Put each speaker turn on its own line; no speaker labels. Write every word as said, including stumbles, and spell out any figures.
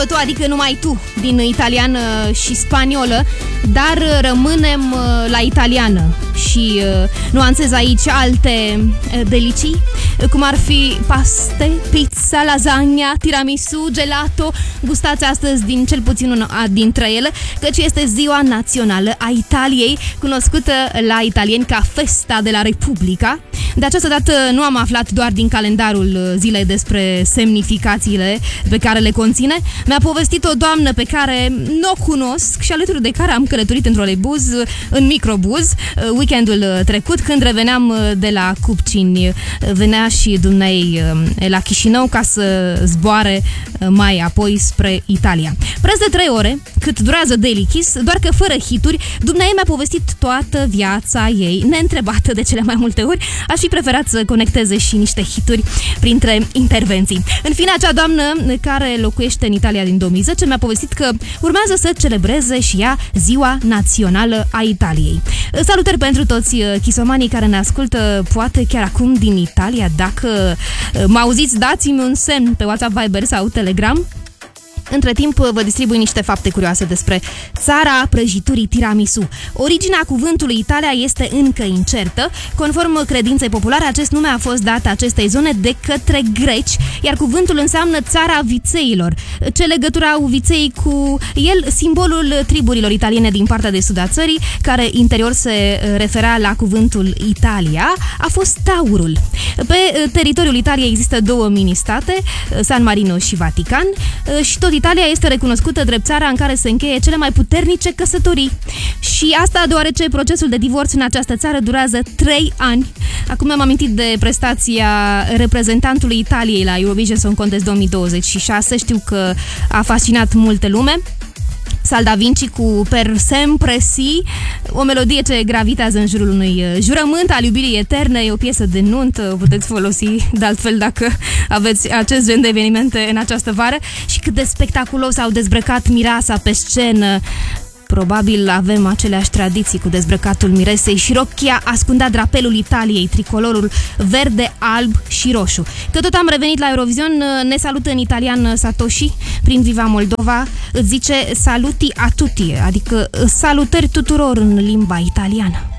solo tu, adică numai tu, din italiană și spaniolă, dar rămânem la italiană și nuanțez aici alte delicii, cum ar fi paste, pizza, lasagna, tiramisu, gelato. Gustați astăzi din cel puțin una dintre ele, căci este ziua națională a Italiei, cunoscută la italieni ca Festa de la Repubblica. De această dată nu am aflat doar din calendarul zilei despre semnificațiile pe care le conține. Mi-a povestit o doamnă pe care nu o cunosc și alături de care am călătorit în trolebuz, în microbuz, weekendul trecut, când reveneam de la Cupcini. Venea și dumneei la Chișinău ca să zboare mai apoi spre Italia. Preț de trei ore, cât durează Daily Kiss, doar că fără hituri. Dumneei mi-a povestit toată viața ei, neîntrebată de cele mai multe ori. Aș fi preferat să conecteze și niște hituri printre intervenții. În fine, acea doamnă care locuiește în Italia din două mii zece mi-a povestit că urmează să celebreze și ea Ziua Națională a Italiei. Salutări pentru toți chisomanii care ne ascultă, poate chiar acum din Italia. Dacă mă auziți, dați-mi un semn pe WhatsApp, Viber sau Telegram. Între timp, vă distribui niște fapte curioase despre țara prăjiturii tiramisu. Originea cuvântului Italia este încă incertă. Conform credinței populare, acest nume a fost dat acestei zone de către greci, iar cuvântul înseamnă țara vițeilor. Ce legătură au viței cu el? Simbolul triburilor italiene din partea de sud a țării, care interior se referea la cuvântul Italia, a fost taurul. Pe teritoriul Italiei există două mini-state, San Marino și Vatican, și tot Italia este recunoscută drept țara în care se încheie cele mai puternice căsătorii. Și asta deoarece procesul de divorț în această țară durează trei ani. Acum mi-am amintit de prestația reprezentantului Italiei la Eurovision Song Contest două mii douăzeci și șase. Știu că a fascinat multe lume. Sal Da Vinci cu Per Sempre Si, o melodie ce gravitează în jurul unui jurământ al iubirii eterne. E o piesă de nuntă, o puteți folosi de altfel dacă aveți acest gen de evenimente în această vară. Și cât de spectaculos au dezbrăcat mireasa pe scenă. Probabil avem aceleași tradiții cu dezbrăcatul miresei și rochia ascundea drapelul Italiei, tricolorul verde, alb și roșu. Că tot am revenit la Eurovision, ne salută în italian Satoshi prin Viva Moldova, îți zice saluti a tutti, adică salutări tuturor în limba italiană.